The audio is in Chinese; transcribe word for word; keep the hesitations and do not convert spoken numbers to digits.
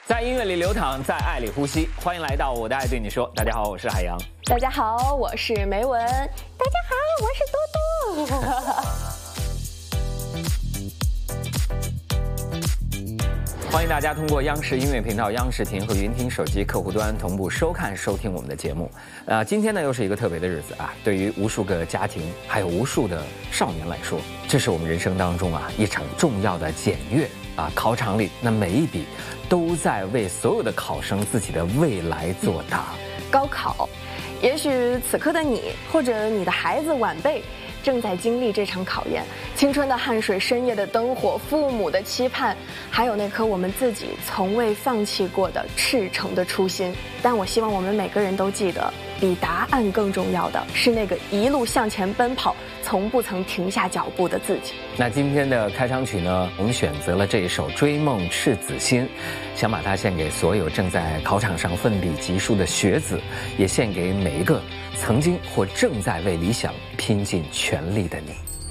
在音乐里流淌，在爱里呼吸。欢迎来到我的爱对你说。大家好，我是海洋。 大家好，我是梅文。大家好，我是多多。 欢迎大家通过央视音乐频道、央视听和云听手机客户端同步收看、收听我们的节目。呃，今天呢又是一个特别的日子啊，对于无数个家庭还有无数的少年来说，这是我们人生当中啊一场重要的检阅啊。考场里那每一笔都在为所有的考生自己的未来作答。 高考，也许此刻的你或者你的孩子晚辈正在经历这场考验，青春的汗水、深夜的灯火、父母的期盼，还有那颗我们自己从未放弃过的赤诚的初心。但我希望我们每个人都记得，比答案更重要的是那个一路向前奔跑、从不曾停下脚步的自己。 那今天的开场曲呢，我们选择了这一首《追梦赤子心》，想把它献给所有正在考场上奋笔疾书的学子，也献给每一个曾经或正在为理想拼尽全力的你。